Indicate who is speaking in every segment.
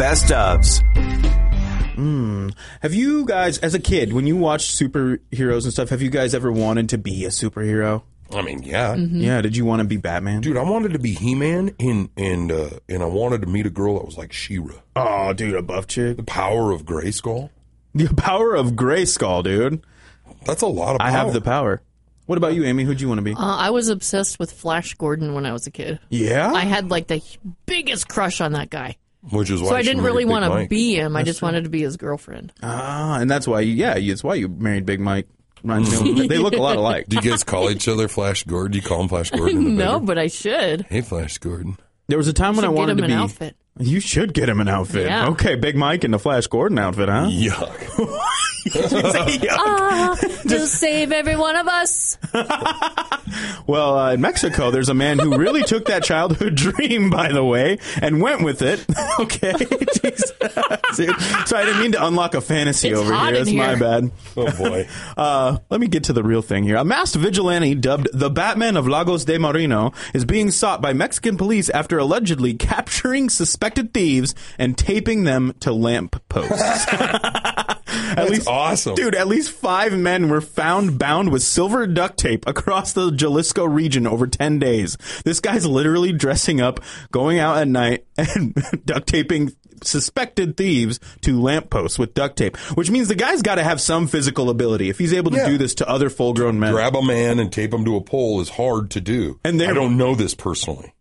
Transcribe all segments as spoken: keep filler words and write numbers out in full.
Speaker 1: best ofs.
Speaker 2: Mm. Have you guys, as a kid, when you watched superheroes and stuff, have you guys ever wanted to be a superhero?
Speaker 3: I mean, yeah.
Speaker 2: Mm-hmm. Yeah, did you want to be Batman?
Speaker 3: Dude, I wanted to be He-Man, and and uh, and I wanted to meet a girl that was like She-Ra.
Speaker 2: Oh, dude, a buff chick.
Speaker 3: The power of Grayskull.
Speaker 2: The power of Grayskull, dude.
Speaker 3: That's a lot of power.
Speaker 2: I have the power. What about you, Amy? Who'd you want to be?
Speaker 4: Uh, I was obsessed with Flash Gordon when I was a kid.
Speaker 2: Yeah?
Speaker 4: I had like the biggest crush on that guy.
Speaker 3: Which is why
Speaker 4: so I didn't really want to
Speaker 3: Mike.
Speaker 4: be him.
Speaker 2: That's
Speaker 4: I just
Speaker 2: true.
Speaker 4: wanted to be his girlfriend.
Speaker 2: Ah, and that's why, you, yeah, that's why you married Big Mike. They look a lot alike.
Speaker 3: Do you guys call each other Flash Gordon? Do you call him Flash Gordon? In the
Speaker 4: No,
Speaker 3: bedroom?
Speaker 4: but I should.
Speaker 3: Hey, Flash Gordon.
Speaker 2: There was a time when I
Speaker 4: Should
Speaker 2: wanted
Speaker 4: get him
Speaker 2: to
Speaker 4: an
Speaker 2: be.
Speaker 4: outfit.
Speaker 2: You should get him an outfit.
Speaker 4: Yeah.
Speaker 2: Okay, Big Mike in the Flash Gordon outfit, huh?
Speaker 3: Yuck.
Speaker 4: Ah, we'll save every one of us.
Speaker 2: Well, uh, in Mexico, there's a man who really took that childhood dream, by the way, and went with it. Okay. Jeez. Dude. So I didn't mean to unlock a fantasy
Speaker 4: It's
Speaker 2: over
Speaker 4: hot
Speaker 2: here.
Speaker 4: in
Speaker 2: That's my
Speaker 4: here.
Speaker 2: bad.
Speaker 3: Oh, boy.
Speaker 2: Uh, let me get to the real thing here. A masked vigilante dubbed the Batman of Lagos de Moreno is being sought by Mexican police after allegedly capturing suspected thieves and taping them to lamp posts. At
Speaker 3: That's
Speaker 2: least,
Speaker 3: awesome.
Speaker 2: Dude, at least five men were found bound with silver duct tape across the Jalisco region over ten days. This guy's literally dressing up, going out at night, and duct taping suspected thieves to lampposts with duct tape, which means the guy's got to have some physical ability if he's able to
Speaker 3: Yeah.
Speaker 2: do this to other full-grown men.
Speaker 3: Grab a man and tape him to a pole is hard to do.
Speaker 2: And they-
Speaker 3: I don't know this personally.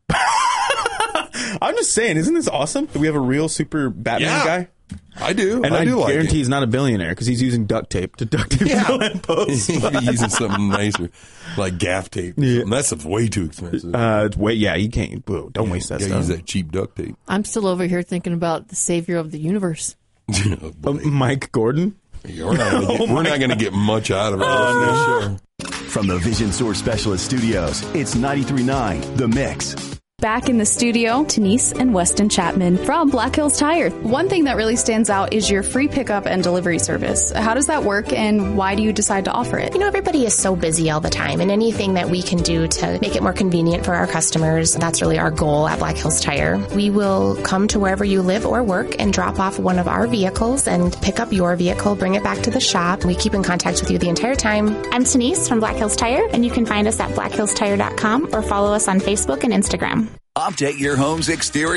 Speaker 2: I'm just saying, isn't this awesome? That we have a real super Batman
Speaker 3: Yeah.
Speaker 2: guy?
Speaker 3: I do.
Speaker 2: And I,
Speaker 3: I do like
Speaker 2: guarantee
Speaker 3: it.
Speaker 2: he's not a billionaire because he's using duct tape to duct tape
Speaker 3: Yeah.
Speaker 2: the lampposts.
Speaker 3: He could be using something nicer, like gaff tape.
Speaker 2: Yeah.
Speaker 3: And that stuff's way too expensive.
Speaker 2: Uh, wait, yeah, you can't. Whoa, don't waste that
Speaker 3: You
Speaker 2: stuff.
Speaker 3: use that cheap duct tape.
Speaker 4: I'm still over here thinking about the savior of the universe.
Speaker 3: Oh, boy.
Speaker 2: Uh, Mike Gordon?
Speaker 3: We're not gonna get, we're not going to get much out of it.
Speaker 2: Oh, no.
Speaker 5: From the Vision Source Specialist Studios, it's ninety-three point nine The Mix.
Speaker 6: Back in the studio, Denise and Weston Chapman from Black Hills Tire. One thing that really stands out is your free pickup and delivery service. How does that work, and why do you decide to offer it?
Speaker 7: You know, everybody is so busy all the time, and anything that we can do to make it more convenient for our customers, that's really our goal at Black Hills Tire. We will come to wherever you live or work and drop off one of our vehicles and pick up your vehicle, bring it back to the shop. We keep in contact with you the entire time.
Speaker 8: I'm Denise from Black Hills Tire, and you can find us at black hills tire dot com or follow us on Facebook and Instagram.
Speaker 1: Update your home's exterior